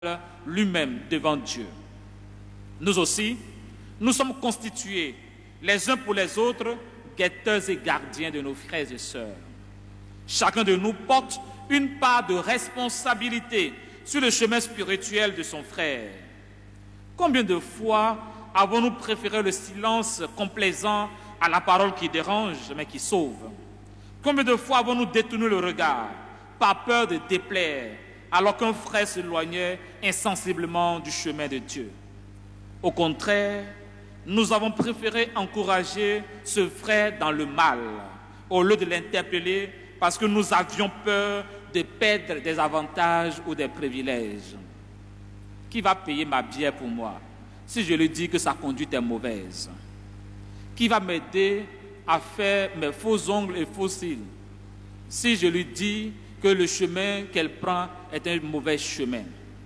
lui-même devant Dieu. Nous aussi, nous sommes constitués les uns pour les autres, guetteurs et gardiens de nos frères et sœurs. Chacun de nous porte une part de responsabilité sur le chemin spirituel de son frère. Combien de fois avons-nous préféré le silence complaisant à la parole qui dérange mais qui sauve? Combien de fois avons-nous détourné le regard par peur de déplaire alors qu'un frère s'éloignait insensiblement du chemin de Dieu? Au contraire, nous avons préféré encourager ce frère dans le mal au lieu de l'interpeller parce que nous avions peur de perdre des avantages ou des privilèges. Qui va payer ma bière pour moi si je lui dis que sa conduite est mauvaise? Qui va m'aider à faire mes faux ongles et faux cils si je lui dis que le chemin qu'elle prend est un mauvais chemin?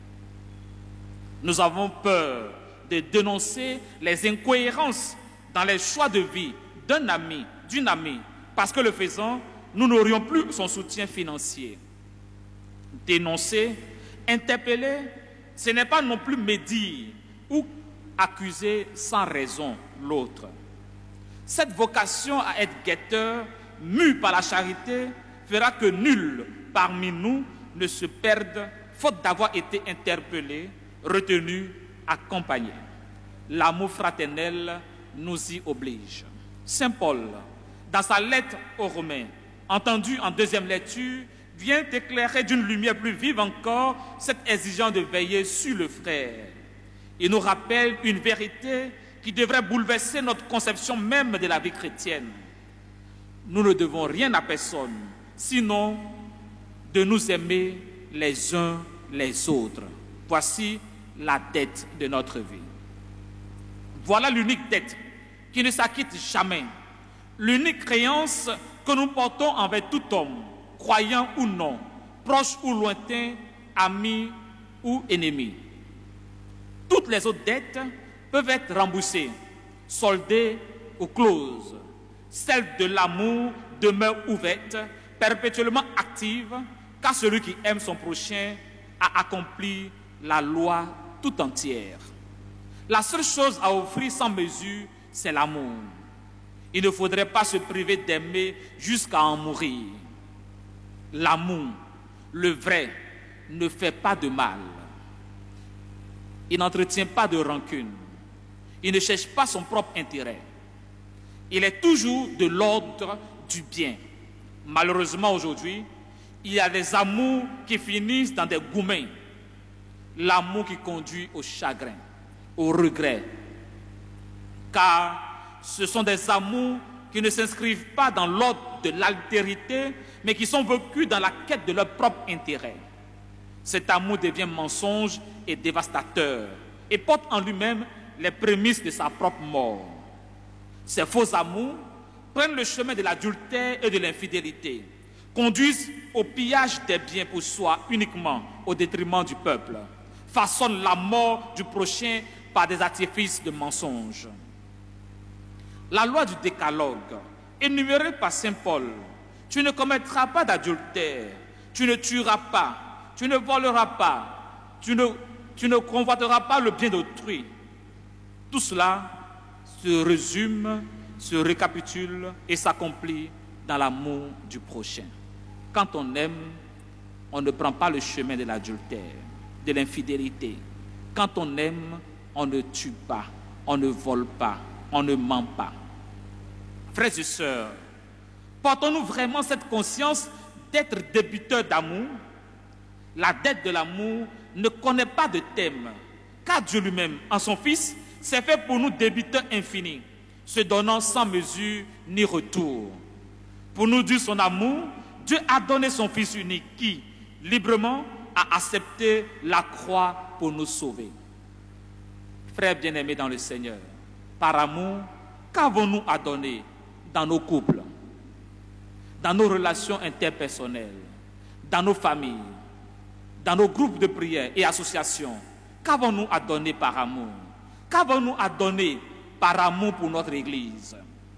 Nous avons peur de dénoncer les incohérences dans les choix de vie d'un ami, d'une amie, parce que le faisant, nous n'aurions plus son soutien financier. Dénoncer, interpeller, ce n'est pas non plus médire ou accuser sans raison l'autre. Cette vocation à être guetteur, mue par la charité, fera que nul parmi nous ne se perde, faute d'avoir été interpellé, retenu, accompagné. L'amour fraternel nous y oblige. Saint Paul, dans sa lettre aux Romains, entendue en deuxième lecture, vient éclairer d'une lumière plus vive encore cette exigence de veiller sur le frère. Il nous rappelle une vérité qui devrait bouleverser notre conception même de la vie chrétienne. Nous ne devons rien à personne, sinon de nous aimer les uns les autres. Voici la dette de notre vie. Voilà l'unique dette qui ne s'acquitte jamais, l'unique créance que nous portons envers tout homme, croyant ou non, proche ou lointain, ami ou ennemi. Toutes les autres dettes peuvent être remboursées, soldées ou closes. Celle de l'amour demeure ouverte, perpétuellement active, car celui qui aime son prochain a accompli la loi tout entière. La seule chose à offrir sans mesure, c'est l'amour. Il ne faudrait pas se priver d'aimer jusqu'à en mourir. L'amour, le vrai, ne fait pas de mal. Il n'entretient pas de rancune. Il ne cherche pas son propre intérêt. Il est toujours de l'ordre du bien. Malheureusement, aujourd'hui, il y a des amours qui finissent dans des gourmets. L'amour qui conduit au chagrin, au regret. Car ce sont des amours qui ne s'inscrivent pas dans l'ordre de l'altérité, mais qui sont vécus dans la quête de leur propre intérêt. Cet amour devient mensonge et dévastateur et porte en lui-même les prémices de sa propre mort. Ces faux amours prennent le chemin de l'adultère et de l'infidélité, conduisent au pillage des biens pour soi uniquement au détriment du peuple, façonnent la mort du prochain par des artifices de mensonges. La loi du décalogue, énumérée par saint Paul, tu ne commettras pas d'adultère, tu ne tueras pas, tu ne voleras pas, tu ne convoiteras pas le bien d'autrui. Tout cela se résume, se récapitule et s'accomplit dans l'amour du prochain. Quand on aime, on ne prend pas le chemin de l'adultère, de l'infidélité. Quand on aime, on ne tue pas, on ne vole pas, on ne ment pas. Frères et sœurs, portons-nous vraiment cette conscience d'être débiteurs d'amour? La dette de l'amour ne connaît pas de thème, car Dieu lui-même, en son Fils, s'est fait pour nous débiteurs infinis, se donnant sans mesure ni retour. Pour nous dire son amour, Dieu a donné son Fils unique qui, librement, a accepté la croix pour nous sauver. Frères bien-aimés dans le Seigneur, par amour, qu'avons-nous à donner dans nos couples, dans nos relations interpersonnelles, dans nos familles, dans nos groupes de prière et associations? Qu'avons-nous à donner par amour? Qu'avons-nous à donner par amour pour notre Église?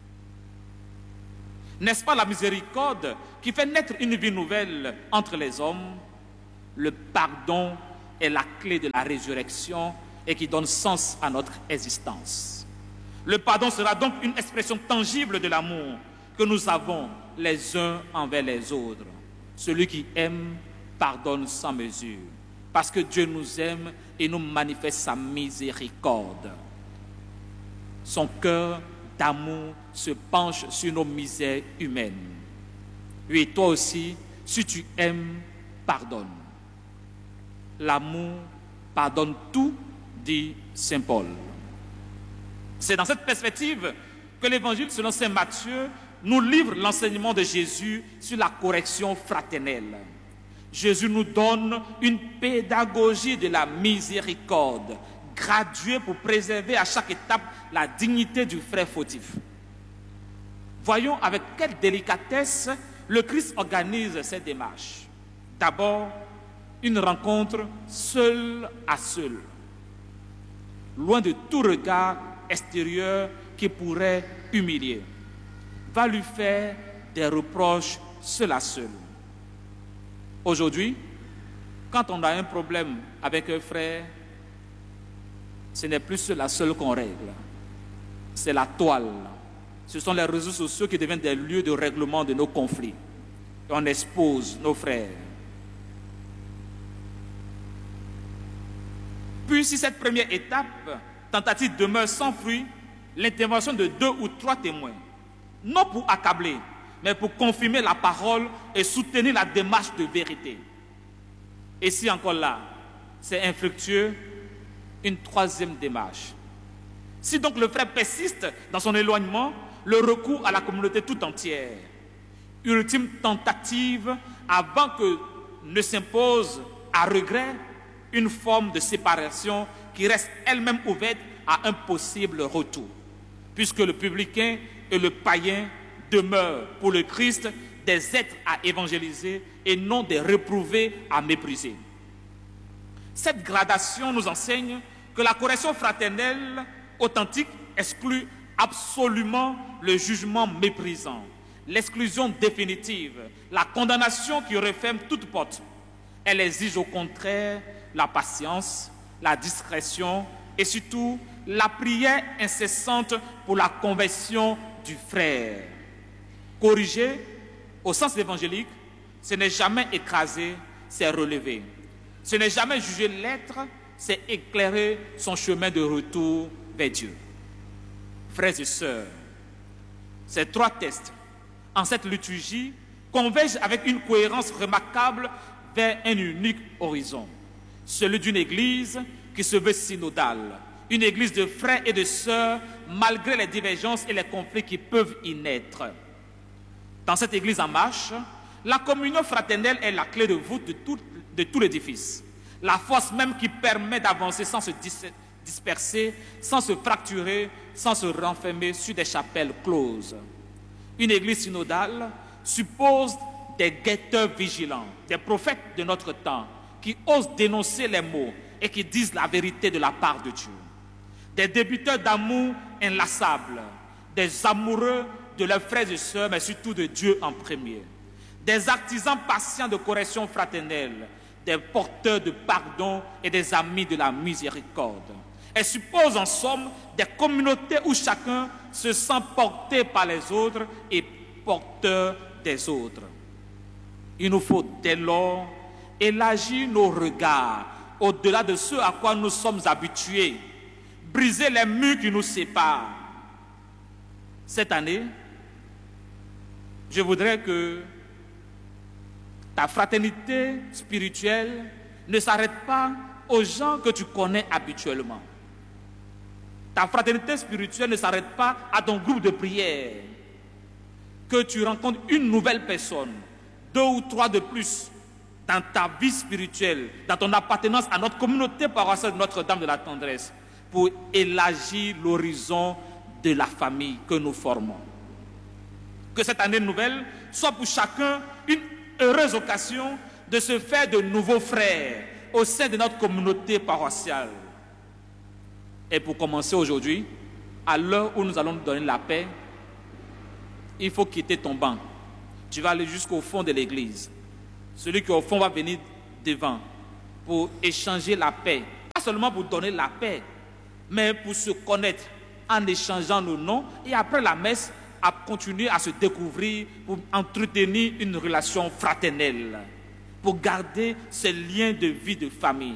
N'est-ce pas la miséricorde qui fait naître une vie nouvelle entre les hommes? Le pardon est la clé de la résurrection et qui donne sens à notre existence. Le pardon sera donc une expression tangible de l'amour que nous avons les uns envers les autres. Celui qui aime pardonne sans mesure, parce que Dieu nous aime et nous manifeste sa miséricorde. Son cœur d'amour se penche sur nos misères humaines. Oui, toi aussi, si tu aimes, pardonne. L'amour pardonne tout, dit saint Paul. C'est dans cette perspective que l'Évangile selon saint Matthieu nous livre l'enseignement de Jésus sur la correction fraternelle. Jésus nous donne une pédagogie de la miséricorde, graduée pour préserver à chaque étape la dignité du frère fautif. Voyons avec quelle délicatesse le Christ organise cette démarche. D'abord, une rencontre seul à seul, loin de tout regard extérieur qui pourrait humilier, va lui faire des reproches seul à seul. Aujourd'hui, quand on a un problème avec un frère, ce n'est plus seul à seul qu'on règle, c'est la toile. Ce sont les réseaux sociaux qui deviennent des lieux de règlement de nos conflits. Et on expose nos frères. Puis, si cette première étape, tentative, demeure sans fruit, l'intervention de 2 ou 3 témoins, non pour accabler, mais pour confirmer la parole et soutenir la démarche de vérité. Et si encore là, c'est infructueux, une 3e démarche. Si donc le frère persiste dans son éloignement, le recours à la communauté tout entière, ultime tentative avant que ne s'impose à regret une forme de séparation qui reste elle-même ouverte à un possible retour, puisque le publicain et le païen demeurent pour le Christ des êtres à évangéliser et non des réprouvés à mépriser. Cette gradation nous enseigne que la correction fraternelle authentique exclut absolument le jugement méprisant, l'exclusion définitive, la condamnation qui referme toute porte. Elle exige au contraire la patience, la discrétion et surtout la prière incessante pour la conversion du frère. Corriger, au sens évangélique, ce n'est jamais écraser, c'est relever. Ce n'est jamais juger l'être, c'est éclairer son chemin de retour vers Dieu. Frères et sœurs, ces 3 textes en cette liturgie convergent avec une cohérence remarquable vers un unique horizon, celui d'une église qui se veut synodale, une église de frères et de sœurs malgré les divergences et les conflits qui peuvent y naître. Dans cette église en marche, la communion fraternelle est la clé de voûte de tout l'édifice, la force même qui permet d'avancer sans se disperser, sans se fracturer, sans se renfermer sur des chapelles closes. Une église synodale suppose des guetteurs vigilants, des prophètes de notre temps qui osent dénoncer les maux et qui disent la vérité de la part de Dieu. Des débiteurs d'amour inlassables, des amoureux de leurs frères et sœurs, mais surtout de Dieu en premier. Des artisans patients de correction fraternelle, des porteurs de pardon et des amis de la miséricorde. Elle suppose en somme des communautés où chacun se sent porté par les autres et porteur des autres. Il nous faut dès lors élargir nos regards au-delà de ce à quoi nous sommes habitués, briser les murs qui nous séparent. Cette année, je voudrais que ta fraternité spirituelle ne s'arrête pas aux gens que tu connais habituellement. Ta fraternité spirituelle ne s'arrête pas à ton groupe de prière. Que tu rencontres une nouvelle personne, 2 ou 3 de plus, dans ta vie spirituelle, dans ton appartenance à notre communauté paroissiale de Notre-Dame de la Tendresse, pour élargir l'horizon de la famille que nous formons. Que cette année nouvelle soit pour chacun une heureuse occasion de se faire de nouveaux frères au sein de notre communauté paroissiale. Et pour commencer aujourd'hui, à l'heure où nous allons nous donner la paix, il faut quitter ton banc. Tu vas aller jusqu'au fond de l'église. Celui qui est au fond va venir devant. pour échanger la paix. Pas seulement pour donner la paix, mais pour se connaître en échangeant nos noms et après la messe, à continuer à se découvrir pour entretenir une relation fraternelle, pour garder ces liens de vie de famille.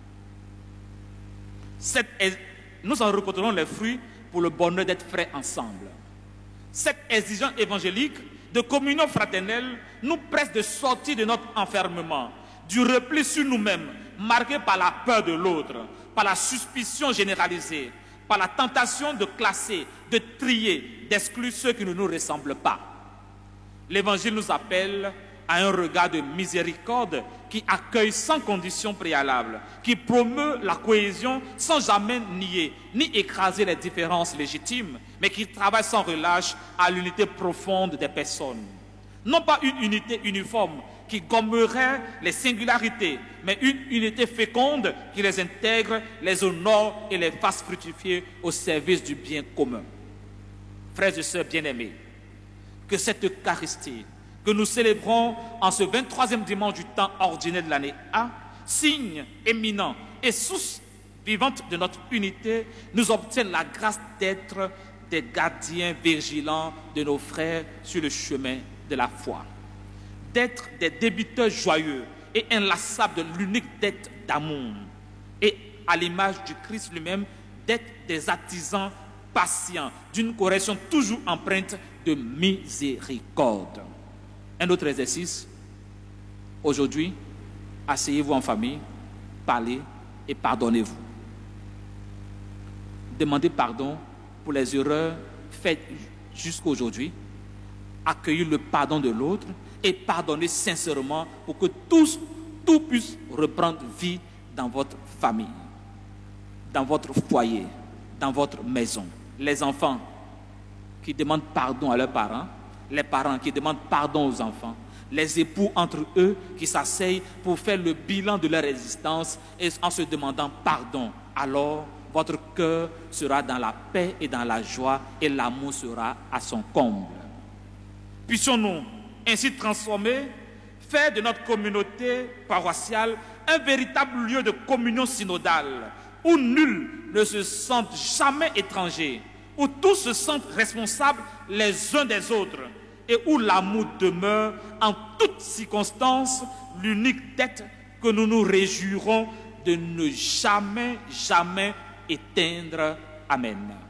Nous en récolterons les fruits pour le bonheur d'être frères ensemble. Cette exigence évangélique de communion fraternelle nous presse de sortir de notre enfermement, du repli sur nous-mêmes, marqué par la peur de l'autre, par la suspicion généralisée, par la tentation de classer, de trier, d'exclure ceux qui ne nous ressemblent pas. L'Évangile nous appelle à un regard de miséricorde qui accueille sans condition préalable, qui promeut la cohésion sans jamais nier ni écraser les différences légitimes, mais qui travaille sans relâche à l'unité profonde des personnes. Non pas une unité uniforme qui gommerait les singularités, mais une unité féconde qui les intègre, les honore et les fasse fructifier au service du bien commun. Frères et sœurs bien-aimés, que cette Eucharistie que nous célébrons en ce 23e dimanche du temps ordinaire de l'année A, signe éminent et source vivante de notre unité, nous obtienne la grâce d'être des gardiens vigilants de nos frères sur le chemin de la foi, d'être des débiteurs joyeux et inlassables de l'unique dette d'amour, et à l'image du Christ lui-même, d'être des artisans patients d'une correction toujours empreinte de miséricorde. Un autre exercice, aujourd'hui, asseyez-vous en famille, parlez et pardonnez-vous. Demandez pardon pour les erreurs faites jusqu'à aujourd'hui, accueillez le pardon de l'autre et pardonnez sincèrement pour que tout puisse reprendre vie dans votre famille, dans votre foyer, dans votre maison. Les enfants qui demandent pardon à leurs parents, les parents qui demandent pardon aux enfants, les époux entre eux qui s'asseyent pour faire le bilan de leur existence et en se demandant pardon. Alors, votre cœur sera dans la paix et dans la joie et l'amour sera à son comble. Puissions-nous ainsi transformer, faire de notre communauté paroissiale un véritable lieu de communion synodale où nul ne se sente jamais étranger, où tous se sentent responsables les uns des autres et où l'amour demeure en toutes circonstances l'unique dette que nous nous réjouirons de ne jamais éteindre. Amen.